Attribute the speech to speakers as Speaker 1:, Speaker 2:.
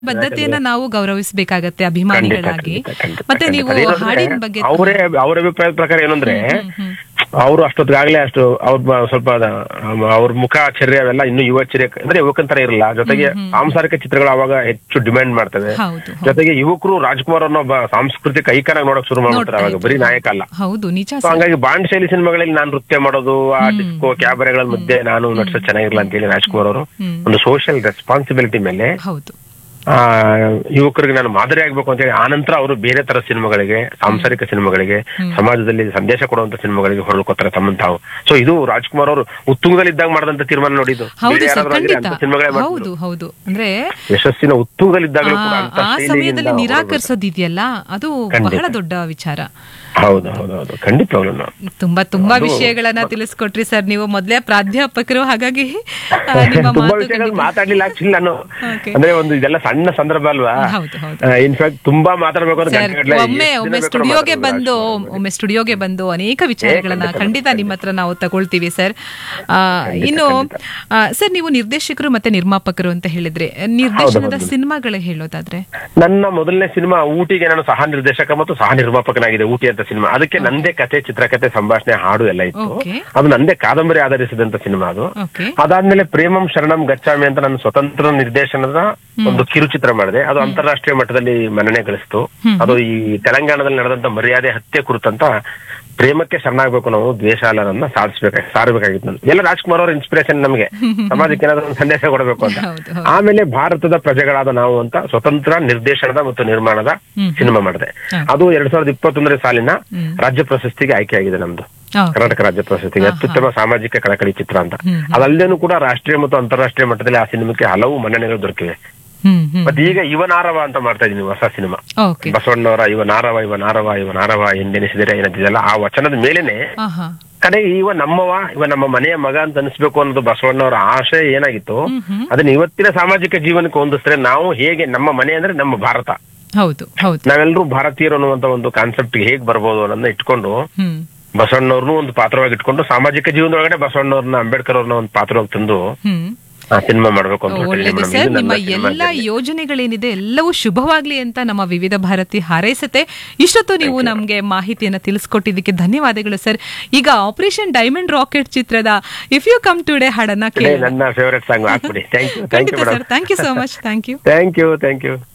Speaker 1: ಬದ್ಧತೆಯನ್ನ ನಾವು ಗೌರವಿಸಬೇಕಾಗತ್ತೆ ಅಭಿಮಾನಿಗಳಾಗಿ. ಮತ್ತೆ ನೀವು ಹಾಡಿನ ಬಗ್ಗೆ
Speaker 2: ಅವ್ರ ಅಭಿಪ್ರಾಯದ ಪ್ರಕಾರ ಏನಂದ್ರೆ ಅವರು ಅಷ್ಟೊತ್ತಿಗಾಗ್ಲೇ ಅಷ್ಟು ಅವ್ರ ಸ್ವಲ್ಪ ಅವ್ರ ಮುಖ ಚರ್ಯ ಅವೆಲ್ಲ ಇನ್ನು ಯುವಚರ್ಯ ಅಂದ್ರೆ ಯುವಕಂತರ ಇರಲ್ಲ. ಜೊತೆಗೆ ಸಾಂಸಾರಿಕ ಚಿತ್ರಗಳು ಅವಾಗ ಹೆಚ್ಚು ಡಿಮ್ಯಾಂಡ್ ಮಾಡ್ತವೆ. ಜೊತೆಗೆ ಯುವಕರು ರಾಜ್ಕುಮಾರ್ ಅನ್ನೋ ಒಬ್ಬ ಸಾಂಸ್ಕೃತಿಕ ಐಕಾನ್ ನೋಡಕ್ ಶುರು ಮಾಡ್ತಾರೆ ಅವಾಗ, ಬರೀ ನಾಯಕ ಅಲ್ಲ. ಹಂಗಾಗಿ ಬಾಂಡ್ ಶೈಲಿ ಸಿನಿಮಾಗಳಲ್ಲಿ ನಾನು ನೃತ್ಯ ಮಾಡೋದು, ಆ ಡಿಸ್ಕೋ ಕ್ಯಾಬರೆಗಳ ಮಧ್ಯೆ ನಾನು ನಡ್ಸೋದು ಚೆನ್ನಾಗಿರಲ್ಲ ಅಂತ ಹೇಳಿ ರಾಜ್ಕುಮಾರ್ ಅವರು ಒಂದು ಸೋಷಿಯಲ್ ರೆಸ್ಪಾನ್ಸಿಬಿಲಿಟಿ ಮೇಲೆ ಯುವಕರಿಗೆ ನಾನು ಮಾದರಿ ಆಗ್ಬೇಕು ಅಂತ ಹೇಳಿ ಆನಂತರ ಅವರು ಬೇರೆ ತರ ಸಿನಿಮಾಗಳಿಗೆ, ಸಾಂಸಾರಿಕ ಸಿನಿಮಾಗಳಿಗೆ, ಸಮಾಜದಲ್ಲಿ ಸಂದೇಶ ಕೊಡುವಂತ ಸಿನಿಮಾಗಳಿಗೆ ಹೊರಡ್ಕೋತಾರೆ ತಮ್ಮನ್ ತಾವು. ಸೊ ಇದು ರಾಜ್ಕುಮಾರ್ ಅವರು ಉತ್ತುಂಗದಲ್ಲಿದ್ದಾಗ ಮಾಡಿದಂತ ತೀರ್ಮಾನ ನೋಡಿದ್ದು.
Speaker 1: ಅಂದ್ರೆ
Speaker 2: ಯಶಸ್ಸಿನ ಉತ್ತುಂಗದಲ್ಲಿದ್ದಾಗಲೂ ಕೂಡ
Speaker 1: ಆ ಸಮಯದಲ್ಲಿ ನಿರಾಕರಿಸೋದಿದೆಯಲ್ಲ, ಅದು ಬಹಳ ದೊಡ್ಡ ವಿಚಾರ.
Speaker 2: ಹೌದು ಖಂಡಿತವಾಗ್ಲೂ.
Speaker 1: ತುಂಬಾ ವಿಷಯಗಳನ್ನ ತಿಳಿಸ್ಕೊಟ್ರಿ ಸರ್. ನೀವು ಮೊದಲೇ ಪ್ರಾಧ್ಯಾಪಕರು, ಹಾಗಾಗಿ
Speaker 2: ತುಂಬಾ ವಿಷಯಗಳು ಮಾತಾಡ್ಲಿಲ್ಲ ಆಕ್ಚುಲಿ ನಾನು. ಅಂದ್ರೆ ಒಂದು ಇದೆಲ್ಲ ಸಣ್ಣ ಸಂದರ್ಭ ಅಲ್ವಾ, ಇನ್ಫ್ಯಾಕ್ಟ್ ತುಂಬಾ ಮಾತಾಡ್ಬೇಕು.
Speaker 1: ಒಮ್ಮೆ ಸ್ಟುಡಿಯೋಗೆ ಬಂದು ಅನೇಕ ವಿಚಾರಗಳನ್ನ ಖಂಡಿತ ನಿಮ್ಮ ಹತ್ರ ನಾವು ತಗೊಳ್ತೀವಿ ಸರ್. ಇನ್ನು ಸರ್, ನೀವು ನಿರ್ದೇಶಕರು ಮತ್ತೆ ನಿರ್ಮಾಪಕರು ಅಂತ ಹೇಳಿದ್ರೆ, ನಿರ್ದೇಶನದ ಸಿನಿಮಾಗಳು ಹೇಳೋದಾದ್ರೆ,
Speaker 2: ನನ್ನ ಮೊದಲನೇ ಸಿನಿಮಾ ಊಟಿಗೆ ನಾನು ಸಹ ನಿರ್ದೇಶಕ ಮತ್ತು ಸಹ ನಿರ್ಮಾಪಕನಾಗಿದೆ. ಊಟಿ ಅಂತ ಸಿನಿಮಾ, ಅದಕ್ಕೆ ನಂದೇ ಕತೆ, ಚಿತ್ರಕಥೆ, ಸಂಭಾಷಣೆ, ಹಾಡು ಎಲ್ಲ ಇತ್ತು. ಅದು ನಂದೇ ಕಾದಂಬರಿ ಆಧರಿಸಿದಂತ ಸಿನಿಮಾ ಅದು. ಅದಾದ್ಮೇಲೆ ಪ್ರೇಮಂ ಶರಣಂ ಗಚ್ಚಾಮಿ ಅಂತ ನನ್ನ ಸ್ವತಂತ್ರ ನಿರ್ದೇಶನದ ಒಂದು ಕಿರುಚಿತ್ರ ಮಾಡಿದೆ. ಅದು ಅಂತಾರಾಷ್ಟ್ರೀಯ ಮಟ್ಟದಲ್ಲಿ ಮನ್ನಣೆ ಗಳಿಸ್ತು. ಅದು ಈ ತೆಲಂಗಾಣದಲ್ಲಿ ನಡೆದಂತ ಮರ್ಯಾದೆ ಹತ್ಯೆ ಕುರಿತಂತ ಪ್ರೇಮಕ್ಕೆ ಶರಣಾಗಬೇಕು, ನಾವು ದ್ವೇಷ ಅಲ್ಲ ಸಾರಬೇಕಾಗಿತ್ತು. ಎಲ್ಲ ರಾಜ್ಕುಮಾರ್ ಅವರ ಇನ್ಸ್ಪಿರೇಷನ್ ನಮಗೆ, ಸಮಾಜಕ್ಕೆ ಏನಾದ್ರು ಒಂದು ಸಂದೇಶ ಕೊಡಬೇಕು ಅಂತ. ಆಮೇಲೆ ಭಾರತದ ಪ್ರಜೆಗಳಾದ ನಾವು ಅಂತ ಸ್ವತಂತ್ರ ನಿರ್ದೇಶನದ ಮತ್ತು ನಿರ್ಮಾಣದ ಸಿನಿಮಾ ಮಾಡಿದೆ. ಅದು 2021 ಸಾಲಿನ ರಾಜ್ಯ ಪ್ರಶಸ್ತಿಗೆ ಆಯ್ಕೆಯಾಗಿದೆ ನಮ್ದು, ಕರ್ನಾಟಕ ರಾಜ್ಯ ಪ್ರಶಸ್ತಿಗೆ ಅತ್ಯುತ್ತಮ ಸಾಮಾಜಿಕ ಕಳಕಳಿ ಚಿತ್ರ ಅಂತ. ಅದಲ್ಲದೇನು ಕೂಡ ರಾಷ್ಟ್ರೀಯ ಮತ್ತು ಅಂತಾರಾಷ್ಟ್ರೀಯ ಮಟ್ಟದಲ್ಲಿ ಆ ಸಿನಿಮಾಕ್ಕೆ ಹಲವು ಮನ್ನಣೆಗಳು ದೊರಕಿವೆ. ಮತ್ತೆ ಈಗ ಇವನಾರವ ಅಂತ ಮಾಡ್ತಾ ಇದೀನಿ, ಹೊಸ ಸಿನಿಮಾ. ಬಸವಣ್ಣವರ ಇವನಾರವ ಎಂದೆನಿಸಿದರೆ ಏನಂತಿದೆಯಲ್ಲ, ಆ ವಚನದ ಮೇಲೇನೆ ಕಡೆಗೆ ಇವ ನಮ್ಮ ಮನೆಯ ಮಗ ಅಂತ ಅನಿಸ್ಬೇಕು ಅನ್ನೋದು ಬಸವಣ್ಣವರ ಆಶಯ ಏನಾಗಿತ್ತು, ಅದನ್ನ ಇವತ್ತಿನ ಸಾಮಾಜಿಕ ಜೀವನಕ್ಕೆ ಹೊಂದಿಸಿದ್ರೆ ನಾವು ಹೇಗೆ, ನಮ್ಮ ಮನೆ ಅಂದ್ರೆ ನಮ್ಮ ಭಾರತ, ನಾವೆಲ್ಲರೂ ಭಾರತೀಯರು ಅನ್ನುವಂತ ಒಂದು ಕಾನ್ಸೆಪ್ಟ್ ಹೇಗ್ ಬರ್ಬೋದು ಅನ್ನೋದನ್ನ ಇಟ್ಕೊಂಡು ಬಸವಣ್ಣವ್ರನ್ನೂ ಒಂದು ಪಾತ್ರವಾಗಿ ಇಟ್ಕೊಂಡು ಸಾಮಾಜಿಕ ಜೀವನದೊಳಗಡೆ ಬಸವಣ್ಣವ್ರನ್ನ, ಅಂಬೇಡ್ಕರ್ ಅವ್ರನ್ನ ಒಂದು ಪಾತ್ರವಾಗಿ ತಂದು ಸಿನಿಮಾ ಮಾಡ್ಬೇಕು ಅಂತ.
Speaker 1: ಒಳ್ಳೆಯದು ಸರ್, ನಿಮ್ಮ ಎಲ್ಲ ಯೋಜನೆಗಳೇನಿದೆ ಎಲ್ಲವೂ ಶುಭವಾಗ್ಲಿ ಅಂತ ನಮ್ಮ ವಿವಿಧ ಭಾರತಿ ಹಾರೈಸುತ್ತೆ. ಇಷ್ಟೊತ್ತು ನೀವು ನಮ್ಗೆ ಮಾಹಿತಿಯನ್ನ ತಿಳಿಸ್ಕೊಟ್ಟಿದ್ದಕ್ಕೆ ಧನ್ಯವಾದಗಳು ಸರ್. ಈಗ ಆಪರೇಷನ್ ಡೈಮಂಡ್ ರಾಕೆಟ್ ಚಿತ್ರದ ಇಫ್ ಯು ಕಮ್ ಟುಡೇ ಹಾಡನ್ನ ಕೇಳಿ,
Speaker 2: ನನ್ನ ಫೇವರೇಟ್ ಸಾಂಗ್ ಹಾಕ್ಬಿಡಿ. Thank you
Speaker 1: sir, thank you so much. Thank you.